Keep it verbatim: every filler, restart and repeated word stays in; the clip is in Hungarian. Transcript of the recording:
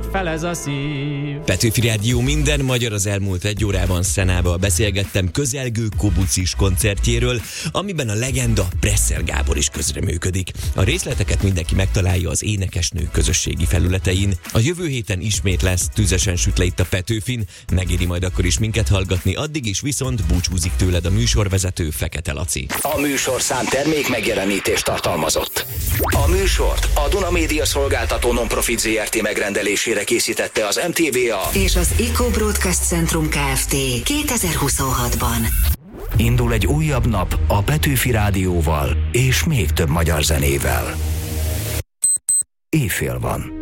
felez a szív. Petőfi Rádió minden magyar az elmúlt egy órában Szenával beszélgettem közelgő Kobucis koncertjéről, amiben a legenda Presser Gábor is közreműködik. A részleteket mindenki megtalálja az Énekesnő közösségi felületein. A jövő héten ismét lesz Tüzesen süt le itt a Petőfin, megéri majd akkor is minket hallgatni, addig is viszont búcsúzik tőled a műsorvezető Fekete Laci. A műsorszám termék megjelenítést tartalmazott. A műsort a Duna Média Szolgáltató Nonprofit zé er té megrendelésére készítette az em té vé á és az Eco Broadcast Centrum Kft. kétezer-huszonhatban. Indul egy újabb nap a Petőfi Rádióval és még több magyar zenével. Éjfél van.